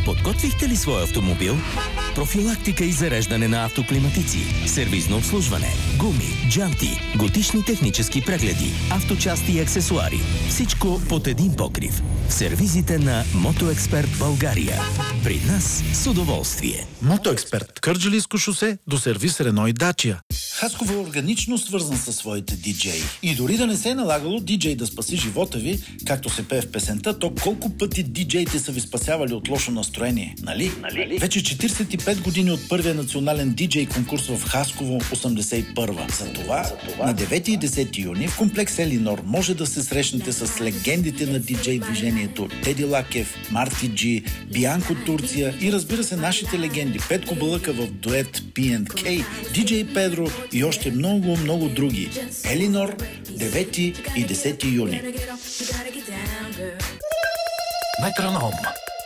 Подготвихте ли своя автомобил? Профилактика и зареждане на автоклиматици, сервизно обслужване, гуми, джанти, годишни технически прегледи, авточасти и аксесуари. Всичко под един покрив. В сервизите на Мотоексперт България. При нас с удоволствие. Мотоексперт. Кърджалийско шосе до сервис Рено и Дачия. Хасково е органично свързан със своите диджеи. И дори да не се е налагало диджей да спаси живота ви, както се пее в песента, то колко пъти диджеите са ви спасявали от лошо настроение, нали? Вече 45 години от първия национален диджей конкурс в Хасково, 81-а. Затова на 9 и 10 юни в комплекс Елинор може да се срещнете с легендите на диджей движението Теди Лакев, Марти Джи, Бианко Турция и разбира се нашите легенди Петко Балъка в дует P&K, диджей Педро и още много, много други. Елинор, 9 и 10 юни. Метроном.